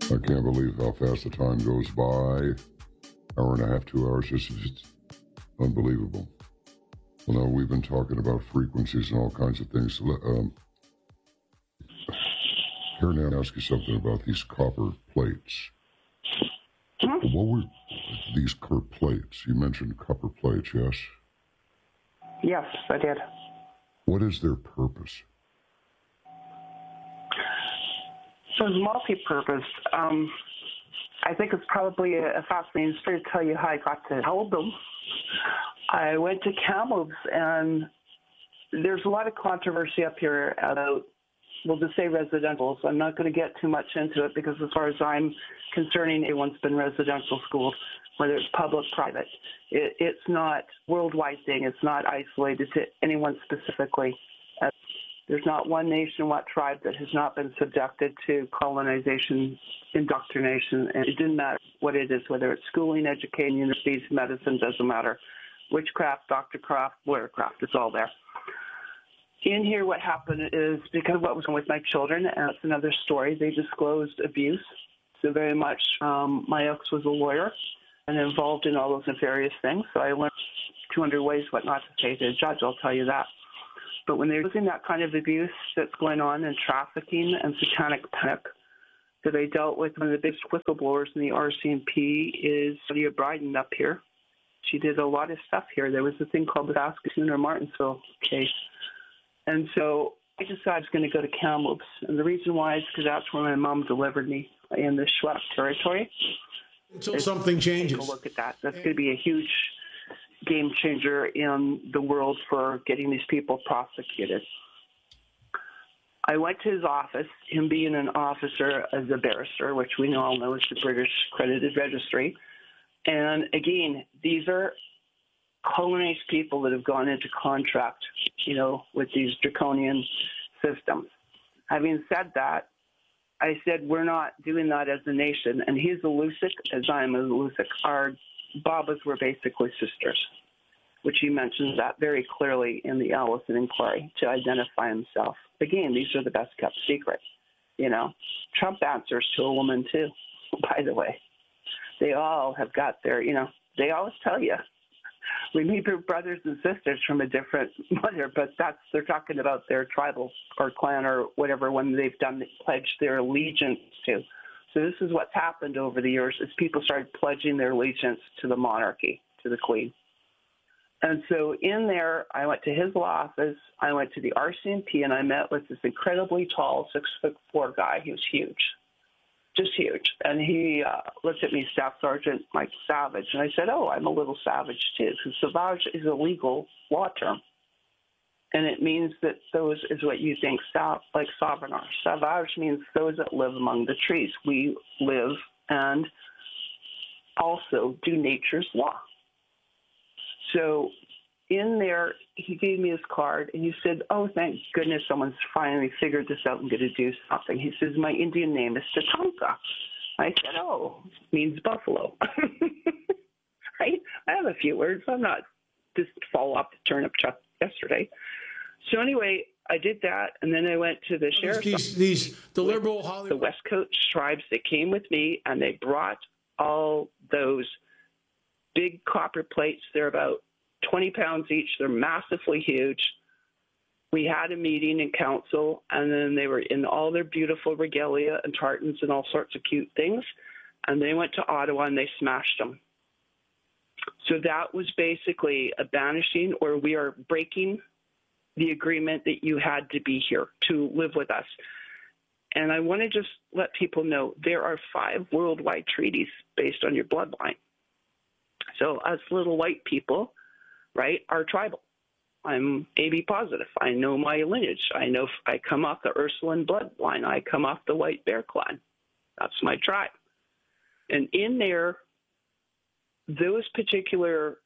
I can't believe how fast the time goes by. Hour and a half, 2 hours, just unbelievable. Well, now we've been talking about frequencies and all kinds of things. Here now, I'll ask you something about these copper plates. What were these plates? You mentioned copper plates, yes? Yes, I did. What is their purpose? So it's multi-purpose. I think it's probably a fascinating story to tell you how I got to hold them. I went to Kamloops, and there's a lot of controversy up here about, we'll just say residential. So I'm not going to get too much into it because as far as I'm concerning, everyone's been residential schooled, whether it's public, private. It's not a worldwide thing. It's not isolated to anyone specifically. There's not one nation, one tribe that has not been subjected to colonization, indoctrination, and it didn't matter what it is, whether it's schooling, education, universities, medicine, doesn't matter. Witchcraft, doctorcraft, lawyercraft, it's all there. In here, what happened is, because of what was going with my children, and it's another story, they disclosed abuse. So very much, my ex was a lawyer and involved in all those nefarious things. So I learned 200 ways what not to say to a judge, I'll tell you that. But when they're using that kind of abuse that's going on in trafficking and satanic panic, that I dealt with, one of the biggest whistleblowers in the RCMP is Lydia Bryden up here. She did a lot of stuff here. There was a thing called the Saskatoon or Martinsville case. And so I decided I was going to go to Kamloops. And the reason why is because that's where my mom delivered me, in the Schwepp territory. Until something changes. Take a look at that. That's going to be a huge game changer in the world for getting these people prosecuted. I went to his office, him being an officer as a barrister, which we all know is the British Accredited Registry. And again, these are colonized people that have gone into contract, with these draconian systems. Having said that, I said, we're not doing that as a nation. And he's a Lusik, as I'm a Lusik. Our Babas were basically sisters, which he mentions that very clearly in the Allison inquiry to identify himself. Again, these are the best kept secrets. Trump answers to a woman too, by the way. They all have got their, they always tell you, we may be brothers and sisters from a different mother, but they're talking about their tribal or clan or whatever one they've pledged their allegiance to. So this is what's happened over the years is people started pledging their allegiance to the monarchy, to the queen. And so in there, I went to his law office, I went to the RCMP, and I met with this incredibly tall 6'4" guy. He was huge, just huge. And he looked at me, Staff Sergeant Mike Savage, and I said, oh, I'm a little savage too, because savage is a legal law term. And it means that those is what you think, like sovereign are. Savage means those that live among the trees. We live and also do nature's law. So in there, he gave me his card, and he said, oh, thank goodness someone's finally figured this out and going to do something. He says, my Indian name is Tatanka. I said, oh, means buffalo. Right? I have a few words. I'm not just fall off the turnip truck yesterday. So anyway, I did that, and then I went to the sheriff's the liberal Hollywood, the West Coast tribes that came with me, and they brought all those big copper plates. They're about 20 pounds each. They're massively huge. We had a meeting in council, and then they were in all their beautiful regalia and tartans and all sorts of cute things, and they went to Ottawa and they smashed them. So that was basically a banishing, or we are breaking the agreement that you had to be here to live with us. And I want to just let people know there are 5 worldwide treaties based on your bloodline. So us little white people, right, are tribal. I'm AB positive. I know my lineage. I know I come off the Ursuline bloodline. I come off the White Bear clan. That's my tribe. And in there, those particular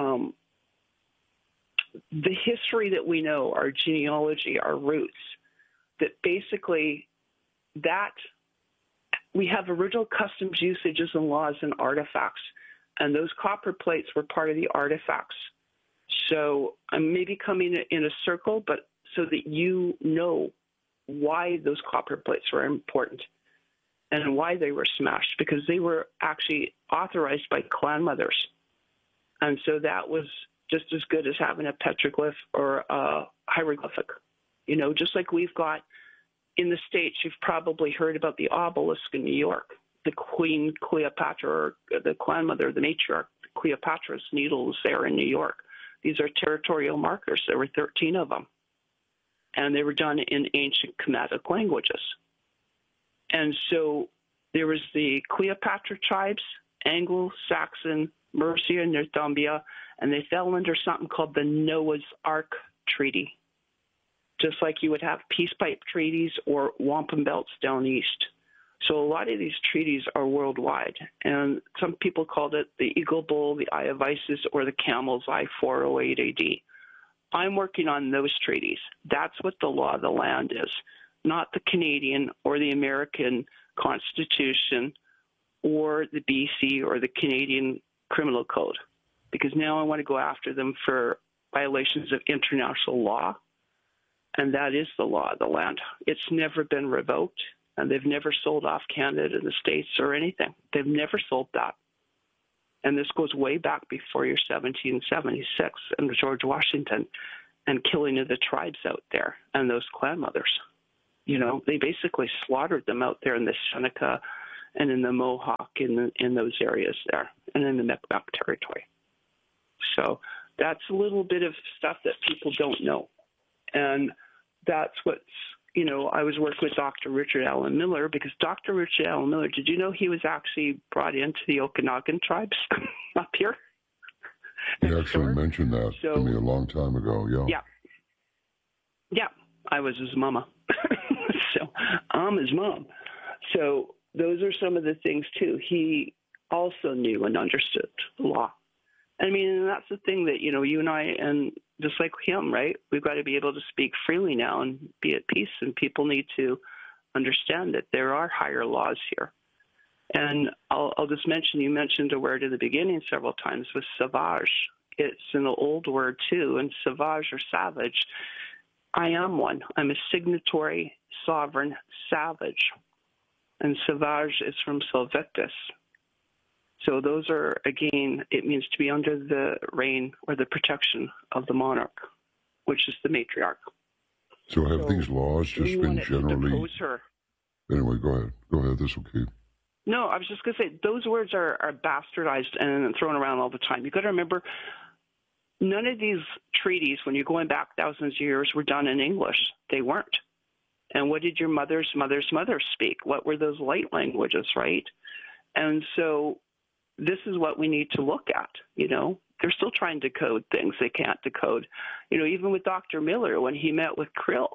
the history that we know, our genealogy, our roots, that basically that we have original customs, usages, and laws and artifacts, and those copper plates were part of the artifacts. So I'm maybe coming in a circle, but so that you know why those copper plates were important. and why they were smashed, because they were actually authorized by clan mothers. And so that was just as good as having a petroglyph or a hieroglyphic. You know, just like we've got in the States, you've probably heard about the obelisk in New York, the Queen Cleopatra, or the clan mother, the matriarch, Cleopatra's needles there in New York. These are territorial markers. There were 13 of them. And they were done in ancient Kemetic languages. And so there was the Cleopatra tribes, Anglo-Saxon, Mercia, and Northumbria, and they fell under something called the Noah's Ark Treaty, just like you would have peace pipe treaties or wampum belts down east. So a lot of these treaties are worldwide, and some people called it the Eagle Bull, the Eye of Isis, or the Camel's Eye 408 AD. I'm working on those treaties. That's what the law of the land is, not the Canadian or the American Constitution or the BC or the Canadian Criminal Code, because now I want to go after them for violations of international law, and that is the law of the land. It's never been revoked, and they've never sold off Canada and the States or anything. They've never sold that. And this goes way back before your 1776 and George Washington and killing of the tribes out there and those clan mothers. You know, they basically slaughtered them out there in the Seneca and in the Mohawk in those areas there and in the Micmac territory. So that's a little bit of stuff that people don't know. And that's what's, you know, I was working with Dr. Richard Allen Miller, because Dr. Richard Allen Miller, did you know he was actually brought into the Okanagan tribes up here? He actually mentioned that to me a long time ago, yeah. Yeah, I was his mama. So I'm his mom. So those are some of the things, too. He also knew and understood the law. I mean, and that's the thing that, you know, you and I, and just like him, right, we've got to be able to speak freely now and be at peace, and people need to understand that there are higher laws here. And I'll just mention, you mentioned a word in the beginning several times, was sauvage. It's an old word, too, and sauvage or savage. I am one. I'm a signatory, sovereign, savage. And sauvage is from Silvictus. So those are, again, it means to be under the reign or the protection of the monarch, which is the matriarch. So have these laws just been generally... Anyway, go ahead. This will keep. No, I was just going to say, those words are bastardized and thrown around all the time. You've got to remember, none of these treaties, when you're going back thousands of years, were done in English. They weren't. And what did your mother's mother speak? What were those light languages, right? And so this is what we need to look at, you know. They're still trying to decode things they can't decode. You know, even with Dr. Miller, when he met with Krill,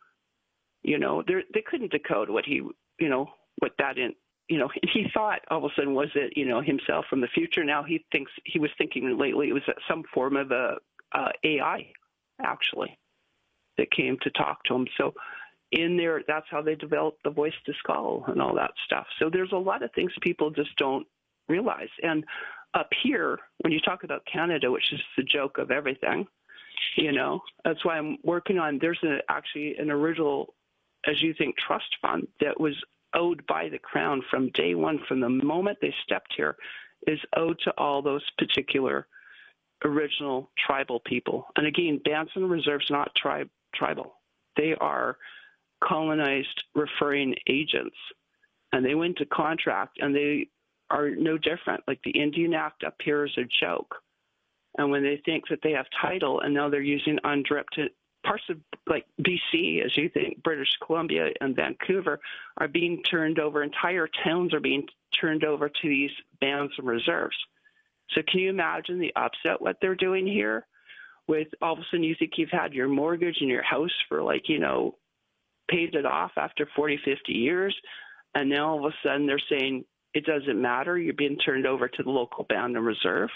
you know, they couldn't decode what he, you know, what that in, you know, he thought all of a sudden, was it, you know, himself from the future? Now he was thinking lately it was some form of a AI, actually, that came to talk to him. So in there, that's how they developed the voice to skull and all that stuff. So there's a lot of things people just don't realize. And up here, when you talk about Canada, which is the joke of everything, you know, that's why I'm working on, there's actually an original, as you think, trust fund that was owed by the Crown from day one, from the moment they stepped here, is owed to all those particular original tribal people. And again, bands and reserves not tribal. They are colonized referring agents, and they went to contract, and they are no different. Like the Indian Act up here is a joke. And when they think that they have title, and now they're using undrifted parts of, like BC, as you think, British Columbia and Vancouver, are being turned over, entire towns are being turned over to these bands and reserves. So can you imagine the upset what they're doing here? With all of a sudden you think you've had your mortgage and your house for, like, you know, paid it off after 40, 50 years, and now all of a sudden they're saying it doesn't matter, you're being turned over to the local band and reserve.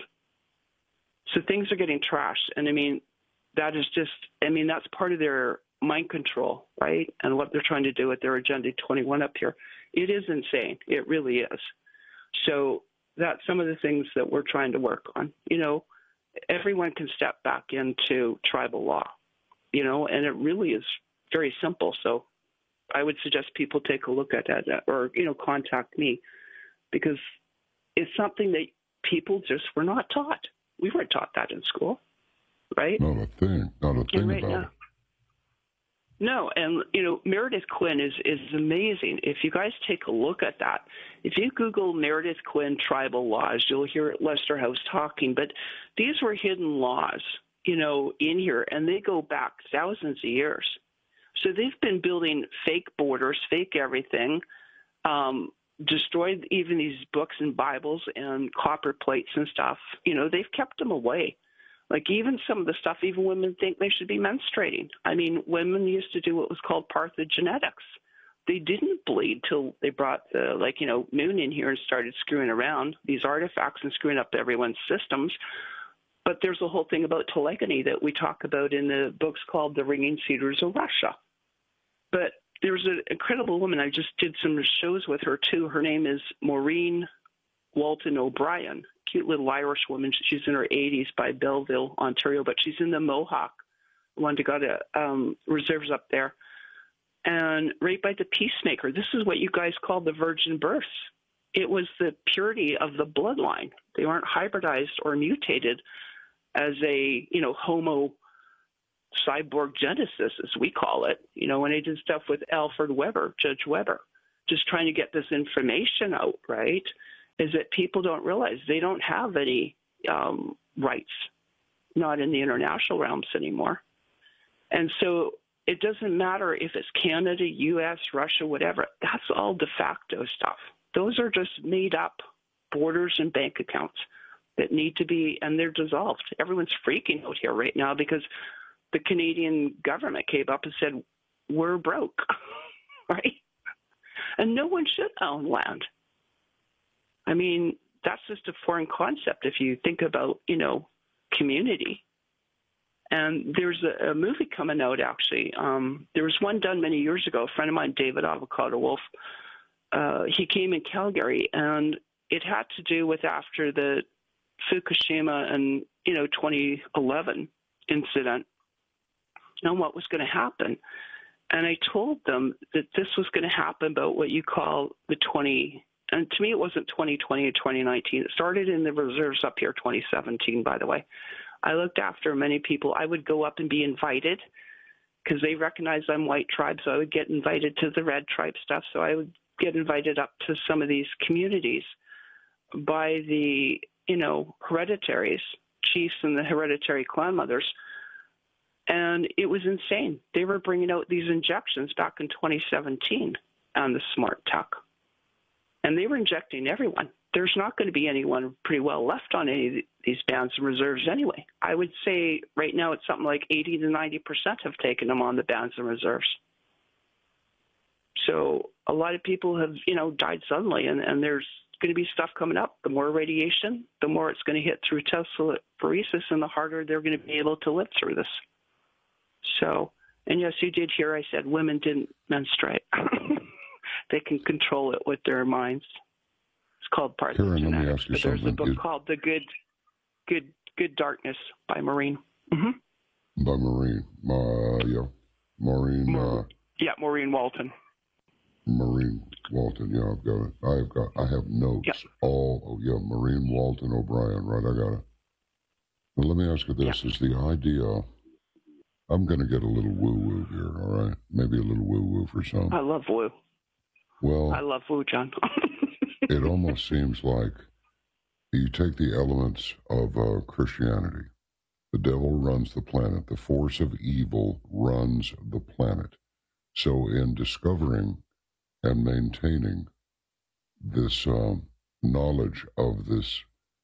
So things are getting trashed. And I mean, that is just, I mean, that's part of their mind control, right? And what they're trying to do with their Agenda 21 up here. It is insane. It really is. So that's some of the things that we're trying to work on. You know, everyone can step back into tribal law, you know, and it really is very simple. So I would suggest people take a look at that, or contact me, because it's something that people just were not taught. We weren't taught that in school, right? Not a thing Right about now, it. No, and Meredith Quinn is amazing. If you guys take a look at that, if you Google Meredith Quinn tribal laws, you'll hear Lester House talking. But these were hidden laws, in here, and they go back thousands of years. So they've been building fake borders, fake everything, destroyed even these books and Bibles and copper plates and stuff. They've kept them away. Like even some of the stuff, even women think they should be menstruating. I mean, women used to do what was called parthenogenetics. They didn't bleed till they brought the, moon in here and started screwing around these artifacts and screwing up everyone's systems. But there's a whole thing about telegony that we talk about in the books called The Ringing Cedars of Russia. But there's an incredible woman. I just did some shows with her, too. Her name is Maureen Walton O'Brien. Cute little Irish woman. She's in her 80s by Belleville, Ontario, but she's in the Mohawk, Wandagata reserves up there. And right by the Peacemaker, this is what you guys call the virgin births. It was the purity of the bloodline. They weren't hybridized or mutated as a, homo cyborg genesis, as we call it, when they did stuff with Alfred Weber, Judge Weber, just trying to get this information out, right? Is that people don't realize they don't have any rights, not in the international realms anymore. And so it doesn't matter if it's Canada, U.S., Russia, whatever. That's all de facto stuff. Those are just made up borders and bank accounts that need to be, and they're dissolved. Everyone's freaking out here right now because the Canadian government came up and said, we're broke, right? And no one should own land. I mean, that's just a foreign concept if you think about, community. And there's a movie coming out, actually. There was one done many years ago. A friend of mine, David Avocado Wolf, he came in Calgary, and it had to do with after the Fukushima and, 2011 incident and what was going to happen. And I told them that this was going to happen about what you call and to me, it wasn't 2020 or 2019. It started in the reserves up here 2017, by the way. I looked after many people. I would go up and be invited because they recognized I'm white tribe, so I would get invited to the red tribe stuff. So I would get invited up to some of these communities by the, hereditaries, chiefs and the hereditary clan mothers. And it was insane. They were bringing out these injections back in 2017 on the smart tech. And they were injecting everyone. There's not going to be anyone pretty well left on any of these bands and reserves anyway. I would say right now it's something like 80 to 90% have taken them on the bands and reserves. So a lot of people have, died suddenly, and there's going to be stuff coming up. The more radiation, the more it's going to hit through telephoresis, and the harder they're going to be able to live through this. So, and yes, you did hear I said women didn't menstruate. They can control it with their minds. It's called parthenogenetics. Karen, let me ask you but there's something. a book called The Good Darkness by Maureen. Mm-hmm. By Maureen. Maureen. Yeah, Maureen Walton. Maureen Walton. Yeah, I've got it. I have notes. Yeah. Maureen Walton O'Brien. Right, I got it. Well, let me ask you this. Is the idea, I'm going to get a little woo-woo here, all right? Maybe a little woo-woo for some. I love woo. Well, I love woo, John. It almost seems like you take the elements of Christianity. The devil runs the planet. The force of evil runs the planet. So in discovering and maintaining this knowledge of this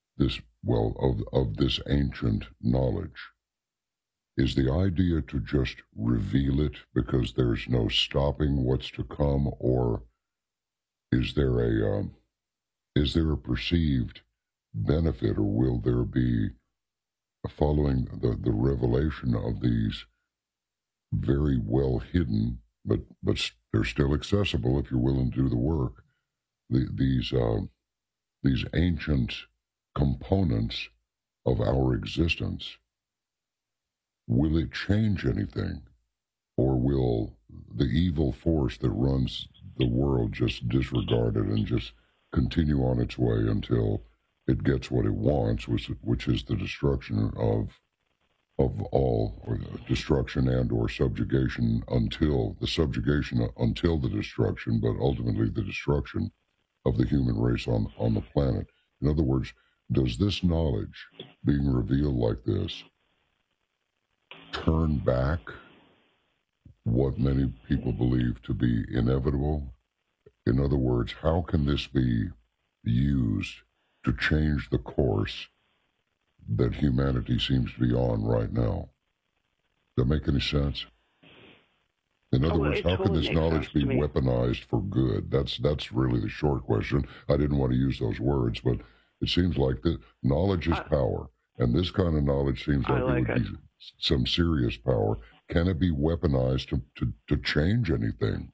ancient knowledge, is the idea to just reveal it because there's no stopping what's to come, or is there a perceived benefit, or will there be, following the revelation of these very well hidden, but they're still accessible if you're willing to do the work, these ancient components of our existence? Will it change anything, or will the evil force that runs the world just disregard it and just continue on its way until it gets what it wants, which is the destruction of all, or the destruction and or subjugation until the destruction, but ultimately the destruction of the human race on the planet. In other words, does this knowledge being revealed like this turn back what many people believe to be inevitable? In other words, how can this be used to change the course that humanity seems to be on right now? Does that make any sense? In other words, how can this knowledge be weaponized for good? That's really the short question. I didn't want to use those words, but it seems like that knowledge is power, and this kind of knowledge seems like it would be some serious power. Can it be weaponized to change anything?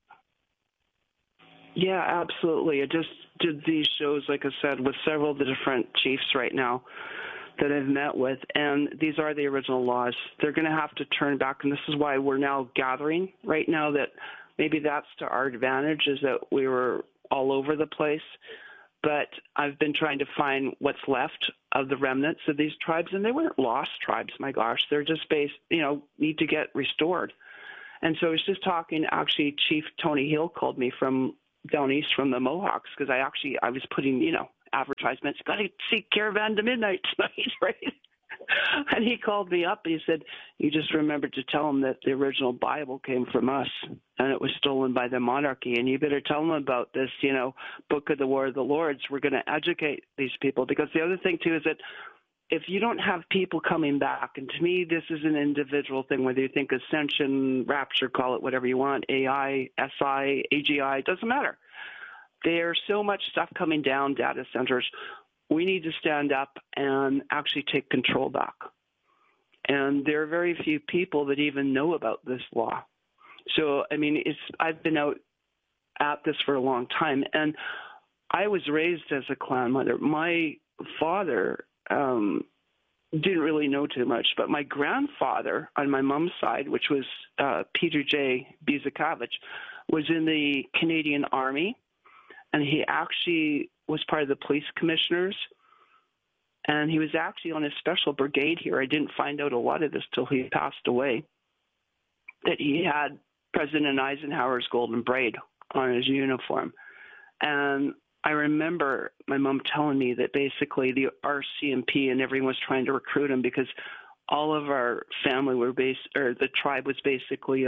Yeah, absolutely. I just did these shows, like I said, with several of the different chiefs right now that I've met with, and these are the original laws. They're going to have to turn back, and this is why we're now gathering right now, that maybe that's to our advantage, is that we were all over the place. But I've been trying to find what's left of the remnants of these tribes, and they weren't lost tribes, my gosh. They're just need to get restored. And so I was just talking, actually, Chief Tony Hill called me from down east from the Mohawks, because I was putting, advertisements, got to see Caravan to Midnight tonight, right? And he called me up and he said, you just remembered to tell him that the original Bible came from us and it was stolen by the monarchy. And you better tell them about this, Book of the War of the Lords. We're going to educate these people. Because the other thing, too, is that if you don't have people coming back, and to me, this is an individual thing, whether you think ascension, rapture, call it whatever you want, AI, SI, AGI, it doesn't matter. There's so much stuff coming down, data centers. We need to stand up and actually take control back. And there are very few people that even know about this law. So, I've been out at this for a long time, and I was raised as a clan mother. My father didn't really know too much, but my grandfather on my mom's side, which was Peter J. Bizakavich, was in the Canadian Army, and he actually was part of the police commissioners, and he was actually on a special brigade here. I didn't find out a lot of this till he passed away, that he had President Eisenhower's golden braid on his uniform. And I remember my mom telling me that basically the RCMP and everyone was trying to recruit him because all of our family were the tribe was basically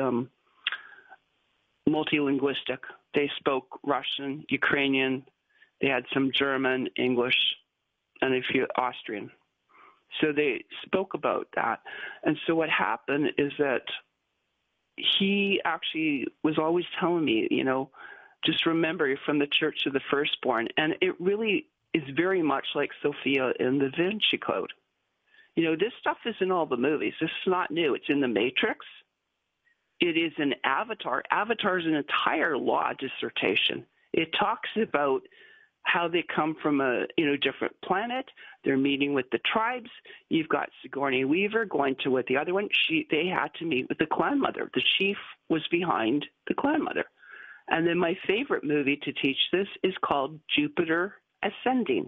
multilinguistic. They spoke Russian, Ukrainian, they had some German, English, and a few Austrian. So they spoke about that. And so what happened is that he actually was always telling me, just remember, you're from the Church of the Firstborn. And it really is very much like Sophia in the Da Vinci Code. This stuff is in all the movies. This is not new. It's in The Matrix. It is in Avatar. Avatar is an entire law dissertation. It talks about how they come from a different planet. They're meeting with the tribes. You've got Sigourney Weaver going to with the other one. They had to meet with the clan mother. The chief was behind the clan mother. And then my favorite movie to teach this is called Jupiter Ascending.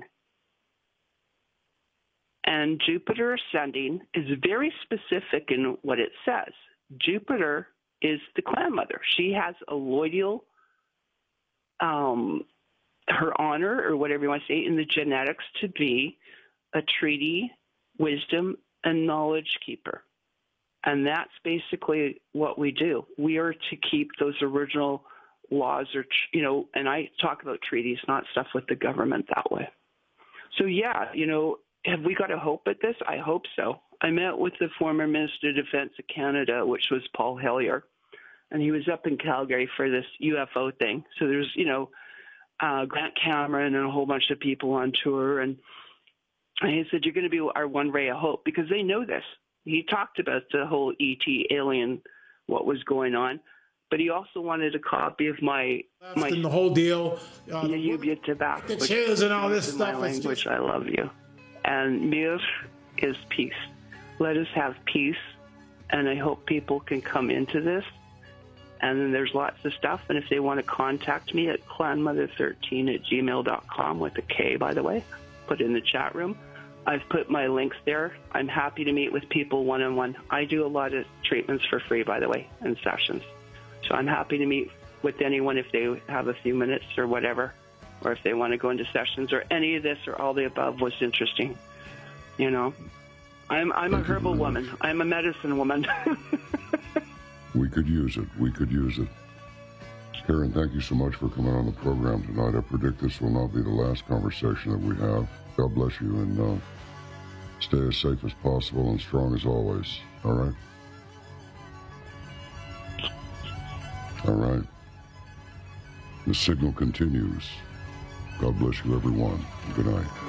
And Jupiter Ascending is very specific in what it says. Jupiter is the clan mother. She has a loyal, her honor, or whatever you want to say, in the genetics to be a treaty, wisdom, and knowledge keeper. And that's basically what we do. We are to keep those original laws, or and I talk about treaties, not stuff with the government that way. So yeah, have we got a hope at this? I hope so. I met with the former Minister of Defense of Canada, which was Paul Hellyer, and he was up in Calgary for this UFO thing. So there's, Grant Cameron and a whole bunch of people on tour, and he said, you're going to be our one ray of hope, because they know this. He talked about the whole ET alien, what was going on, but he also wanted a copy of my and the whole deal. Yubia Tobacco, the chairs and all this stuff. My language, I love you. And Mir is peace. Let us have peace, and I hope people can come into this And then there's lots of stuff. And if they want to contact me at clanmother13@gmail.com with a K, by the way, put it in the chat room. I've put my links there. I'm happy to meet with people one-on-one. I do a lot of treatments for free, by the way, and sessions. So I'm happy to meet with anyone if they have a few minutes or whatever, or if they want to go into sessions or any of this or all the above was interesting. You know, I'm a herbal woman. I'm a medicine woman. We could use it. We could use it. Karen, thank you so much for coming on the program tonight. I predict this will not be the last conversation that we have. God bless you, and stay as safe as possible and strong as always. All right? All right. The signal continues. God bless you, everyone. Good night.